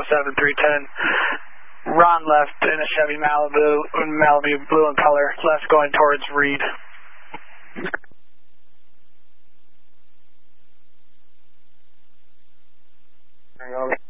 310. Ron left in a Chevy Malibu blue in color, left going towards Reed. Over.